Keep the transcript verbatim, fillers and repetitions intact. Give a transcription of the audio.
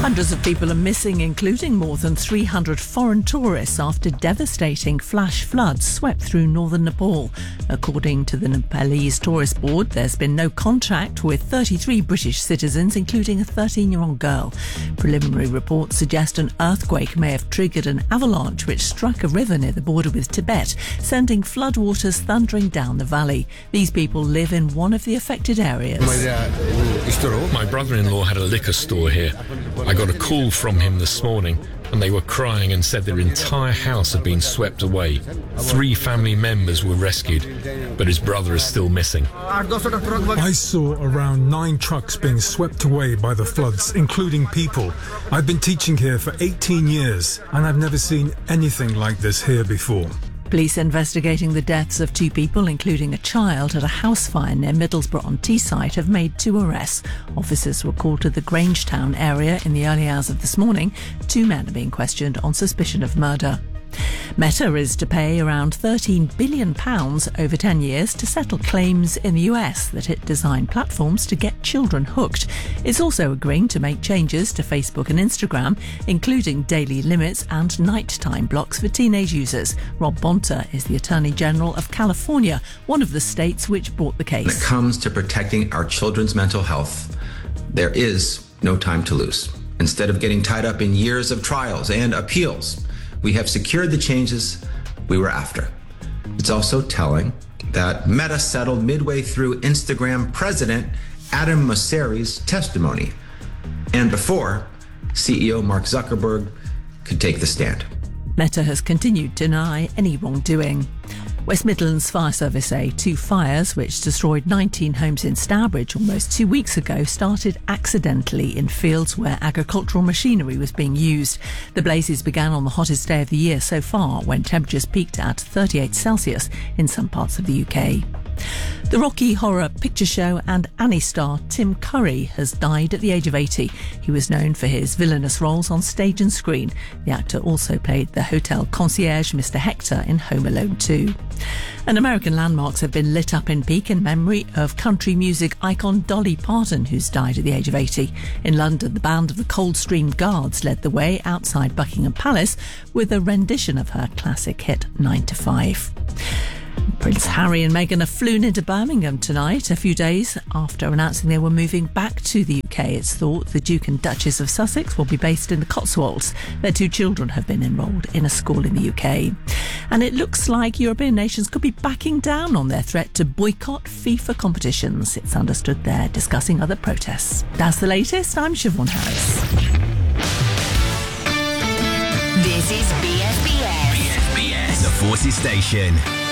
Hundreds of people are missing, including more than three hundred foreign tourists, after devastating flash floods swept through northern Nepal. According to the Nepalese Tourist Board, there's been no contact with thirty-three British citizens, including a thirteen-year-old girl. Preliminary reports suggest an earthquake may have triggered an avalanche which struck a river near the border with Tibet, sending floodwaters thundering down the valley. These people live in one of the affected areas. My brother-in-law had a liquor store here. I got a call from him this morning and they were crying and said their entire house had been swept away. Three family members were rescued, but his brother is still missing. I saw around nine trucks being swept away by the floods, including people. I've been teaching here for eighteen years and I've never seen anything like this here before. Police investigating the deaths of two people, including a child, at a house fire near Middlesbrough-on-Teesside have made two arrests. Officers were called to the Grangetown area in the early hours of this morning. Two men are being questioned on suspicion of murder. Meta is to pay around thirteen billion pounds over ten years to settle claims in the U S that it designed platforms to get children hooked. It's also agreeing to make changes to Facebook and Instagram, including daily limits and nighttime blocks for teenage users. Rob Bonta is the Attorney General of California, one of the states which brought the case. When it comes to protecting our children's mental health, there is no time to lose. Instead of getting tied up in years of trials and appeals, we have secured the changes we were after. It's also telling that Meta settled midway through Instagram president Adam Mosseri's testimony, and before C E O Mark Zuckerberg could take the stand. Meta has continued to deny any wrongdoing. West Midlands Fire Service say two fires which destroyed nineteen homes in Stourbridge almost two weeks ago started accidentally in fields where agricultural machinery was being used. The blazes began on the hottest day of the year so far, when temperatures peaked at thirty-eight Celsius in some parts of the U K. The Rocky Horror Picture Show and Annie star Tim Curry has died at the age of eighty. He was known for his villainous roles on stage and screen. The actor also played the hotel concierge Mister Hector in Home Alone two. And American landmarks have been lit up in Peak in memory of country music icon Dolly Parton, who's died at the age of eighty. In London, the band of the Coldstream Guards led the way outside Buckingham Palace with a rendition of her classic hit nine to five. Prince Harry and Meghan have flown into Birmingham tonight, a few days after announcing they were moving back to the U K. It's thought the Duke and Duchess of Sussex will be based in the Cotswolds. Their two children have been enrolled in a school in the U K. And it looks like European nations could be backing down on their threat to boycott FIFA competitions. It's understood they're discussing other protests. That's the latest. I'm Siobhan Harris. This is B S B S. B S B S, the Forces Station.